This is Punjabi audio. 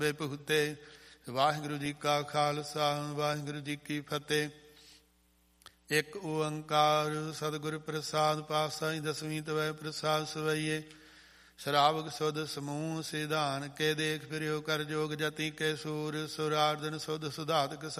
ਬੇਪਹੁਤੇ। ਵਾਹਿਗੁਰੂ ਜੀ ਕਾ ਖਾਲਸਾ ਵਾਹਿਗੁਰੂ ਜੀ ਕੀ ਫਤਿਹ। ਇੱਕ ਓੰਕਾਰ ਸਤਿਗੁਰ ਪ੍ਰਸਾਦ ਪਾਤਸ਼ਾਹੀ ਦਸਵੀਂ ਤਵੈ ਪ੍ਰਸਾਦ ਸਵਈਏ। ਸ਼ਰਾਵਕ ਸੁਧ ਸਮੂਹ ਸਿਧਾਨ ਕੇ ਦੇਖ ਫਿਰਿਓ ਕਰ ਜੋਗ ਜਤੀ ਕੇ ਸੂਰ ਸੁਰਾਰਦਨ ਸੁਧ ਸੁਧਾਤਕ